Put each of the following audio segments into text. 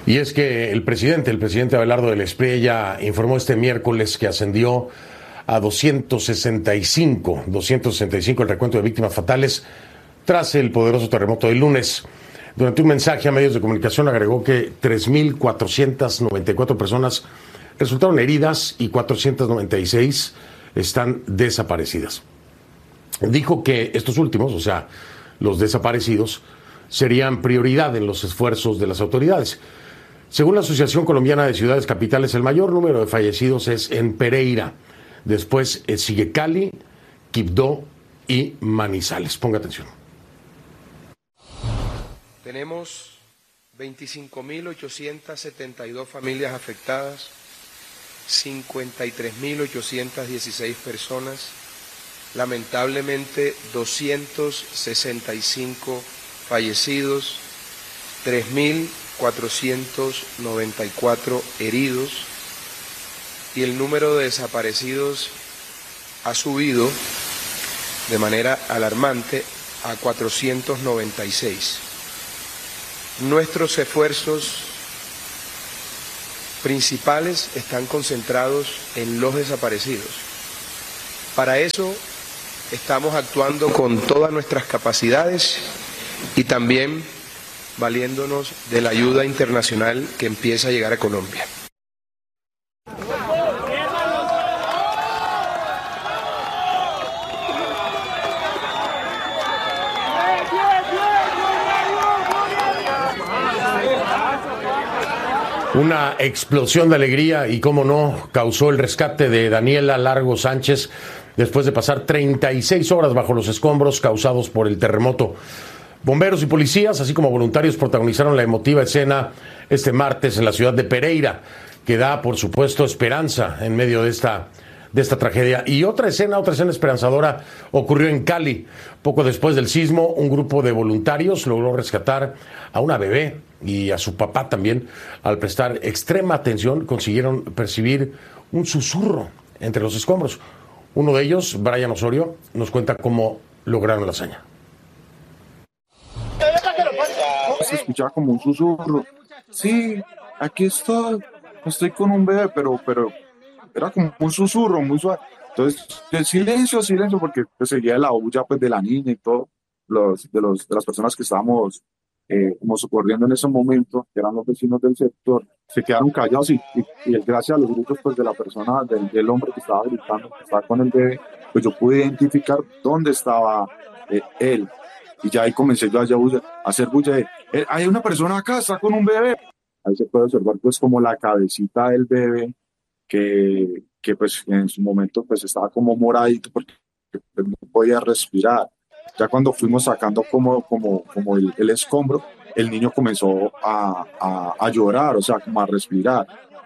Y es que el presidente Abelardo del Espriella informó este miércoles que ascendió a 265 el recuento de víctimas fatales tras el poderoso terremoto del lunes. Durante un mensaje a medios de comunicación agregó que 3.494 personas resultaron heridas y 496 están desaparecidas. Dijo que estos últimos, o sea, los desaparecidos, serían prioridad en los esfuerzos de las autoridades. Según la Asociación Colombiana de Ciudades Capitales, el mayor número de fallecidos es en Pereira. Después sigue Cali, Quibdó y Manizales. Ponga atención. Tenemos 25.872 familias afectadas, 53.816 personas, lamentablemente 265 fallecidos, 3.494 heridos y el número de desaparecidos ha subido de manera alarmante a 496. Nuestros esfuerzos principales están concentrados en los desaparecidos. Para eso estamos actuando con todas nuestras capacidades y también valiéndonos de la ayuda internacional que empieza a llegar a Colombia. Una explosión de alegría y, cómo no, causó el rescate de Daniela Largo Sánchez después de pasar 36 horas bajo los escombros causados por el terremoto. Bomberos y policías, así como voluntarios, protagonizaron la emotiva escena este martes en la ciudad de Pereira, que da, por supuesto, esperanza en medio de esta tragedia. Y otra escena esperanzadora ocurrió en Cali. Poco después del sismo, un grupo de voluntarios logró rescatar a una bebé y a su papá también. Al prestar extrema atención, consiguieron percibir un susurro entre los escombros. Uno de ellos, Brian Osorio, nos cuenta cómo lograron la hazaña. Se escuchaba como un susurro. Sí, aquí estoy con un bebé, pero era como un susurro muy suave. Entonces, silencio, porque pues, seguía la bulla pues, de la niña y todo, de las personas que estábamos como socorriendo en ese momento, que eran los vecinos del sector, se quedaron callados y gracias a los gritos pues, de la persona, del hombre que estaba gritando, que estaba con el bebé, pues yo pude identificar dónde estaba él. Y ya ahí comencé yo a hacer bulla de, hay una persona acá, está con un bebé. Ahí se puede observar pues como la cabecita del bebé que pues en su momento pues estaba como moradito porque pues, no podía respirar. Ya cuando fuimos sacando como el escombro, el niño comenzó a llorar, o sea, como a respirar.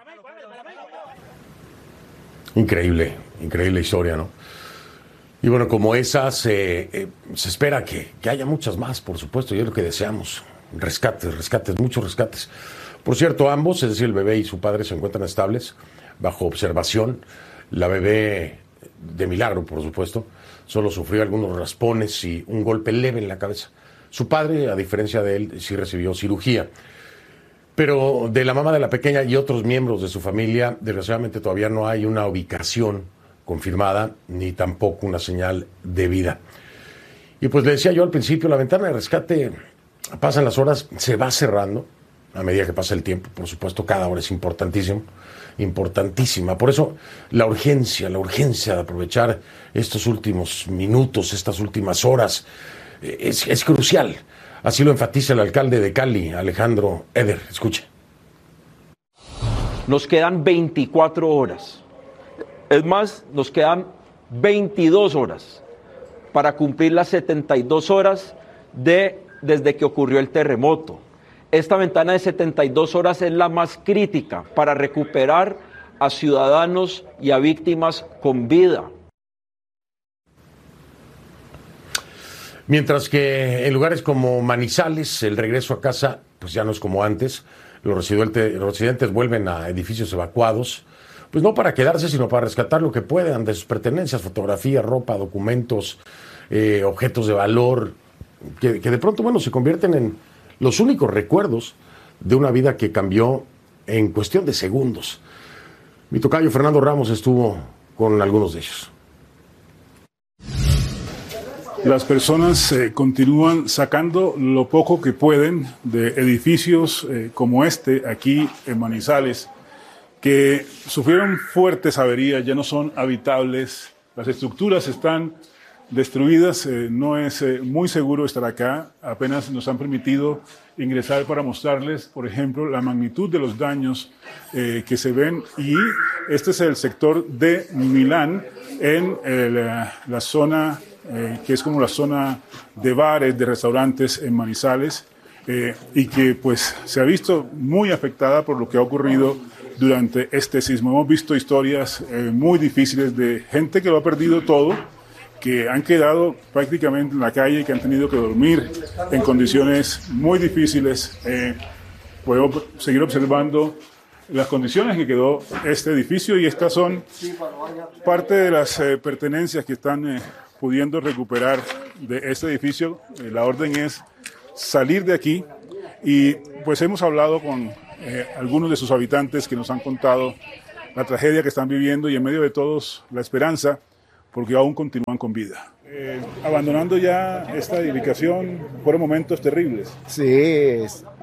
Increíble historia, ¿no? Y bueno, como esas, se espera que haya muchas más, por supuesto, y es lo que deseamos. Rescates, muchos rescates. Por cierto, ambos, es decir, el bebé y su padre, se encuentran estables, bajo observación. La bebé, de milagro, por supuesto, solo sufrió algunos raspones y un golpe leve en la cabeza. Su padre, a diferencia de él, sí recibió cirugía. Pero de la mamá de la pequeña y otros miembros de su familia, desgraciadamente todavía no hay una ubicación confirmada, ni tampoco una señal de vida. Y pues le decía yo al principio, la ventana de rescate, pasan las horas, se va cerrando a medida que pasa el tiempo. Por supuesto, cada hora es importantísima. Por eso la urgencia de aprovechar estos últimos minutos, estas últimas horas, es crucial. Así lo enfatiza el alcalde de Cali, Alejandro Eder. Escuche. Nos quedan 24 horas. Es más, nos quedan 22 horas para cumplir las 72 horas desde que ocurrió el terremoto. Esta ventana de 72 horas es la más crítica para recuperar a ciudadanos y a víctimas con vida. Mientras que en lugares como Manizales, el regreso a casa pues ya no es como antes. Los residentes vuelven a edificios evacuados, pues no para quedarse, sino para rescatar lo que puedan de sus pertenencias, fotografía, ropa, documentos, objetos de valor, que de pronto, bueno, se convierten en los únicos recuerdos de una vida que cambió en cuestión de segundos. Mi tocayo Fernando Ramos estuvo con algunos de ellos. Las personas continúan sacando lo poco que pueden de edificios como este aquí en Manizales, que sufrieron fuertes averías, ya no son habitables, las estructuras están destruidas, no es muy seguro estar acá, apenas nos han permitido ingresar para mostrarles, por ejemplo, la magnitud de los daños que se ven, y este es el sector de Milán, en la zona que es como la zona de bares, de restaurantes en Manizales, y que pues se ha visto muy afectada por lo que ha ocurrido durante este sismo. Hemos visto historias muy difíciles de gente que lo ha perdido todo, que han quedado prácticamente en la calle y que han tenido que dormir en condiciones muy difíciles. Podemos seguir observando las condiciones en que quedó este edificio, y estas son parte de las pertenencias que están pudiendo recuperar de este edificio. La orden es salir de aquí, y pues hemos hablado con algunos de sus habitantes que nos han contado la tragedia que están viviendo, y en medio de todos la esperanza, porque aún continúan con vida. Abandonando ya esta edificación, fueron momentos terribles. Sí,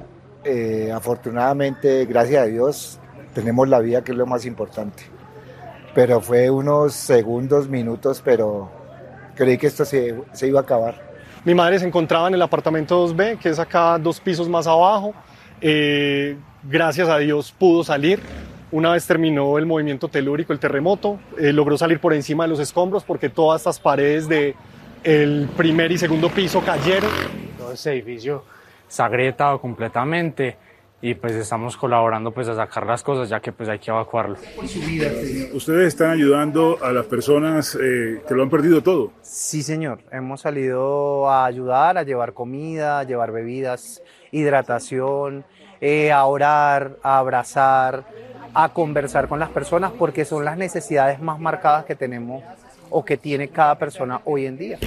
afortunadamente, gracias a Dios, tenemos la vida, que es lo más importante. Pero fue unos segundos, minutos, pero creí que esto se iba a acabar. Mi madre se encontraba en el apartamento 2B, que es acá 2 pisos más abajo. Gracias a Dios pudo salir. Una vez terminó el movimiento telúrico, el terremoto, logró salir por encima de los escombros, porque todas estas paredes del primer y segundo piso cayeron. Todo este edificio está agrietado completamente, y pues estamos colaborando pues a sacar las cosas, ya que pues hay que evacuarlo. Ustedes están ayudando a las personas que lo han perdido todo. Sí, señor. Hemos salido a ayudar, a llevar comida, a llevar bebidas, hidratación, a orar, a abrazar, a conversar con las personas, porque son las necesidades más marcadas que tenemos o que tiene cada persona hoy en día.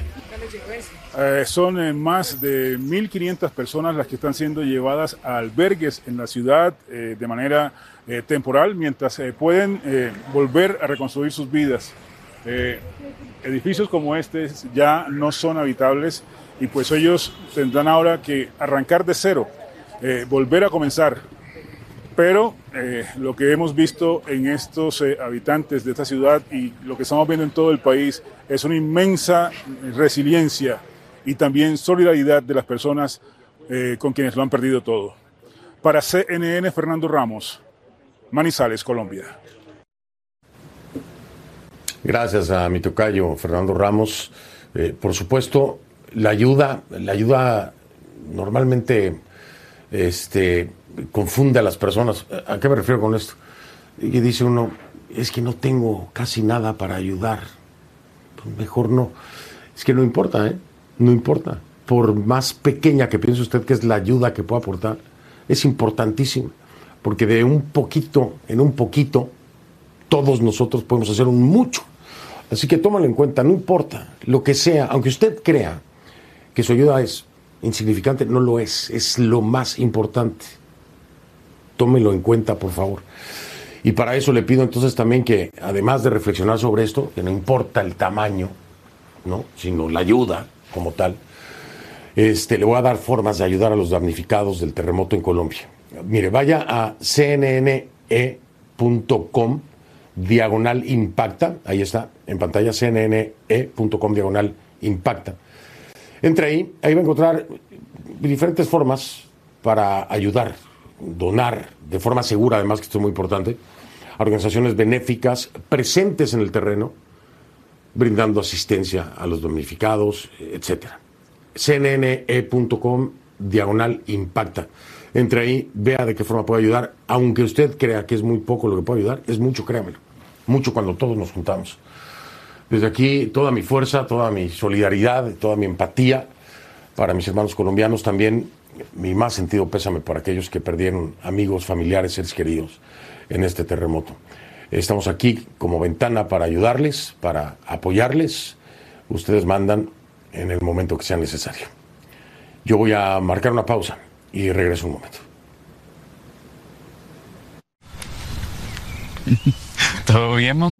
Son más de 1.500 personas las que están siendo llevadas a albergues en la ciudad de manera temporal, mientras pueden volver a reconstruir sus vidas. Edificios como este ya no son habitables, y pues ellos tendrán ahora que arrancar de cero, volver a comenzar. Pero lo que hemos visto en estos habitantes de esta ciudad, y lo que estamos viendo en todo el país, es una inmensa resiliencia y también solidaridad de las personas con quienes lo han perdido todo. Para CNN, Fernando Ramos, Manizales, Colombia. Gracias a mi tocayo Fernando Ramos. Por supuesto, la ayuda normalmente confunde a las personas. ¿A qué me refiero con esto? Y dice uno, es que no tengo casi nada para ayudar. Pues mejor no. Es que no importa, no importa. Por más pequeña que piense usted que es la ayuda que pueda aportar, es importantísima. Porque de un poquito, en un poquito, todos nosotros podemos hacer un mucho. Así que tómalo en cuenta, no importa lo que sea, aunque usted crea que su ayuda es insignificante, no lo es lo más importante. Tómelo en cuenta, por favor. Y para eso le pido entonces también que, además de reflexionar sobre esto, que no importa el tamaño, ¿no?, sino la ayuda como tal, le voy a dar formas de ayudar a los damnificados del terremoto en Colombia. Mire, vaya a cnne.com/impacta, ahí está, en pantalla, cnne.com/impacta. Entre ahí va a encontrar diferentes formas para ayudar, donar de forma segura, además, que esto es muy importante, a organizaciones benéficas presentes en el terreno, brindando asistencia a los damnificados, etcétera. cnne.com/impacta. Entre ahí, vea de qué forma puede ayudar, aunque usted crea que es muy poco lo que puede ayudar, es mucho, créamelo, mucho cuando todos nos juntamos. Desde aquí, toda mi fuerza, toda mi solidaridad, toda mi empatía para mis hermanos colombianos, también mi más sentido pésame para aquellos que perdieron amigos, familiares, seres queridos en este terremoto. Estamos aquí como ventana para ayudarles, para apoyarles. Ustedes mandan en el momento que sea necesario. Yo voy a marcar una pausa y regreso un momento. ¿Todo bien, mamá?